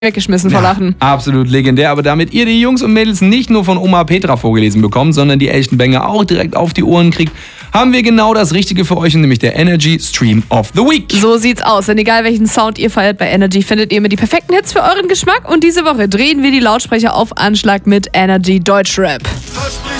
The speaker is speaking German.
weggeschmissen vor Lachen. Absolut legendär, aber damit ihr die Jungs und Mädels nicht nur von Oma Petra vorgelesen bekommt, sondern die echten Banger auch direkt auf die Ohren kriegt, haben wir genau das Richtige für euch, nämlich der Energy Stream of the Week. So sieht's aus, denn egal welchen Sound ihr feiert bei Energy, findet ihr immer die perfekten Hits für euren Geschmack und diese Woche drehen wir die Lautsprecher auf Anschlag mit Energy Deutschrap.